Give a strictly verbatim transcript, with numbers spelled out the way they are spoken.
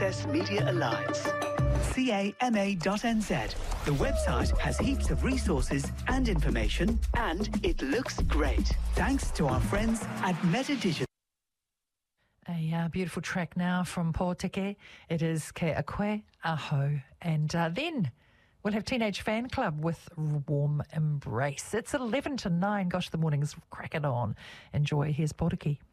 Access Media Alliance. C A M A dot N Z. The website has heaps of resources and information, and it looks great. Thanks to our friends at Meta Digital. A uh, beautiful track now from Pōteke. It is Ke Akwe Aho. And uh, then we'll have Teenage Fan Club with Warm Embrace. It's eleven to nine. Gosh, the morning's cracking on. Enjoy. Here's Pōteke.